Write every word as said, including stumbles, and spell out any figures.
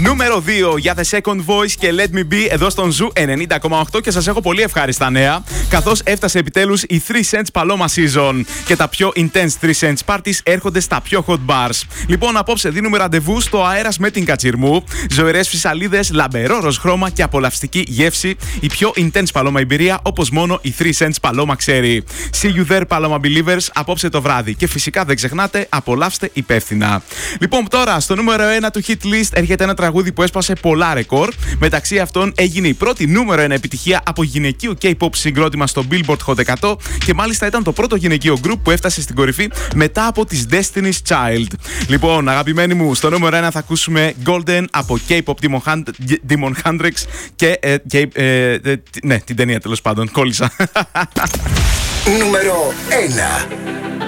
Νούμερο δύο για The Second Voice και Let Me Be εδώ στον Ζου ενενήντα κόμμα οκτώ και σας έχω πολύ ευχάριστα νέα, καθώς έφτασε επιτέλους η three cents Paloma Season και τα πιο intense three cents parties έρχονται στα πιο hot bars. Λοιπόν, απόψε δίνουμε ραντεβού στο αέρας με την Κατσιρμού, ζωηρές φυσαλίδες, λαμπερό ροζ χρώμα και απολαυστική γεύση, η πιο intense Paloma εμπειρία όπως μόνο η three cents Paloma ξέρει. See you there, Paloma Believers, απόψε το βράδυ. Και φυσικά δεν ξεχνάτε, απολαύστε υπεύθυνα. Λοιπόν, τώρα στο νούμερο ένα του hit list έρχεται ένα τραγούδι που έσπασε πολλά ρεκόρ. Μεταξύ αυτών έγινε η πρώτη νούμερο ένα επιτυχία από γυναικείο K-pop συγκρότημα στο Billboard Hot εκατό και μάλιστα ήταν το πρώτο γυναικείο group που έφτασε στην κορυφή μετά από τις Destiny's Child. Λοιπόν, αγαπημένοι μου, στο νούμερο ένα θα ακούσουμε Golden από K-pop Demon Hendrix και. Ε, και ε, ε, ναι, την ταινία τέλος πάντων. Κόλλησα. Νούμερο ένα.